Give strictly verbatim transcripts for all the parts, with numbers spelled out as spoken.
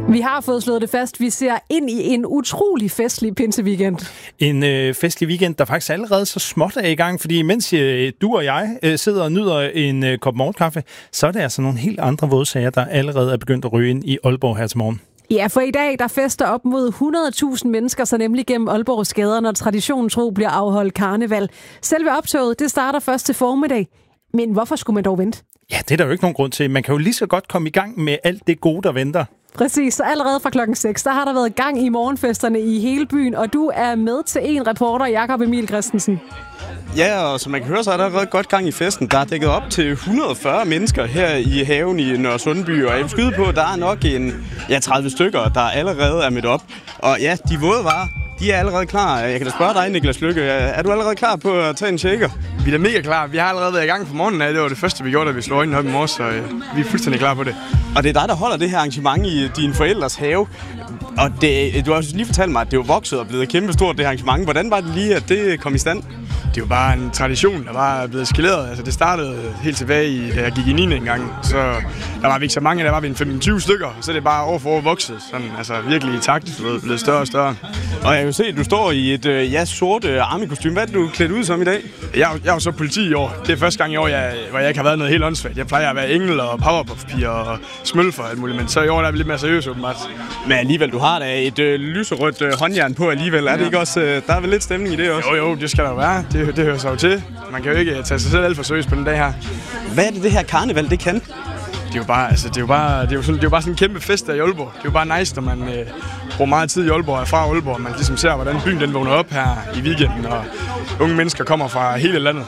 Vi har fået slået det fast. Vi ser ind i en utrolig festlig pinseweekend. En øh, festlig weekend, der faktisk allerede så småt er i gang, fordi mens øh, du og jeg øh, sidder og nyder en øh, kop morgenkaffe, så er det altså nogle helt andre vådsager, der allerede er begyndt at ryge ind i Aalborg her til morgen. Ja, for i dag der fester op mod hundrede tusind mennesker, så nemlig gennem Aalborgs gader, når traditionen tro bliver afholdt karneval. Selve optoget, det starter først til formiddag. Men hvorfor skulle man dog vente? Ja, det er der jo ikke nogen grund til. Man kan jo lige så godt komme i gang med alt det gode, der venter. Præcis, så allerede fra klokken seks, der har der været gang i morgenfesterne i hele byen, og du er med til en reporter, Jakob Emil Christensen. Ja, og som man kan høre, så er der allerede godt gang i festen. Der er dækket op til et hundrede og fyrre mennesker her i haven i Nørre Sundby, og jeg vil skyde på, at der er nok en ja, tredive stykker, der allerede er mødt op. Og ja, de våde varer, de er allerede klar. Jeg kan da spørge dig, Niklas Lykke. Er du allerede klar på at tage en shaker? Vi er da mega klar. Vi har allerede været i gang fra morgenen af. Det var det første, vi gjorde, da vi slog øjnene op i morges, så vi er fuldstændig klar på det. Og det er dig, der holder det her arrangement i dine forældres have. Og det, du har lige fortalt mig, at det er vokset og blevet kæmpestort, det arrangement. Hvordan var det lige, at det kom i stand? Det er jo bare en tradition, der var blevet skaleret. Altså, det startede helt tilbage i, da jeg gik i niende engang. Så der var vi ikke så mange, der var vi en femten tyve stykker. Så det er bare år for år vokset. Sådan, altså virkelig i takt, blevet, blevet større og større. Og jeg kan se, at du står i et ja, sort uh, army-kostyme. Hvad er du klædt ud som i dag? Jeg, jeg er jo så politi i år. Det er første gang i år, jeg, hvor jeg ikke har været noget helt åndssvagt. Jeg plejer at være engel og powerpuff-piger og smølfer og alt muligt. Men så i år der er vi lidt mere seriøse, åbenbart. Men alligevel, du har da et uh, lyserødt uh, håndjern på alligevel. Er det ikke også? Uh, der er vel lidt stemning i det også? Jo, jo, det skal der jo være. Det, det hører sig jo til. Man kan jo ikke tage sig selv alt for seriøst på den dag her. Hvad er det, det her karneval, det kan? Det er jo bare, altså, det er jo bare, det er jo sådan, det er jo bare sådan en kæmpe fest der i Aalborg. Det er jo bare nice, når man øh, bruger meget tid i Aalborg og er fra Aalborg, og man ligesom ser, hvordan byen den vågner op her i weekenden, og unge mennesker kommer fra hele landet.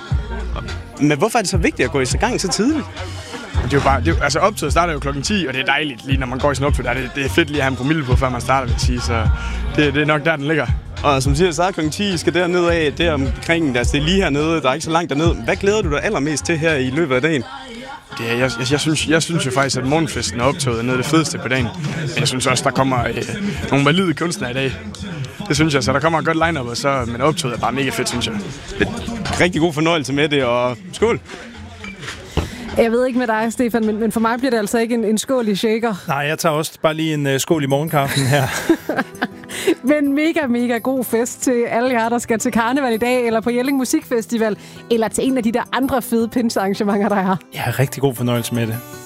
Men hvorfor er det så vigtigt at gå i så gang så tidligt? Det er jo bare, det er, altså optoget starter jo klokken ti, og det er dejligt lige når man går i sådan optog. Det, det er fedt lige at have en promille på, før man starter, vil jeg sige, så det, det er nok der, den ligger. Og som siger, så er klokken ti, skal derned af, det omkring, altså det er lige hernede, der er ikke så langt dernede. Hvad glæder du dig allermest til her i løbet af dagen? Det, jeg, jeg, jeg, synes, jeg synes jo faktisk, at morgenfesten og optoget er noget af det fedeste på dagen. Men jeg synes også, der kommer øh, nogle valide kunstnere i dag. Det synes jeg, så der kommer et godt line-up, og så, men optoget er bare mega fedt, synes jeg. Rigtig god fornøjelse med det, og skål! Jeg ved ikke med dig, Stefan, men, men for mig bliver det altså ikke en, en skål i shaker. Nej, jeg tager også bare lige en uh, skål i morgenkaffen her. Men mega, mega god fest til alle jer, der skal til karneval i dag, eller på Jelling Musikfestival, eller til en af de der andre fede pinsearrangementer, der er. Ja, rigtig god fornøjelse med det.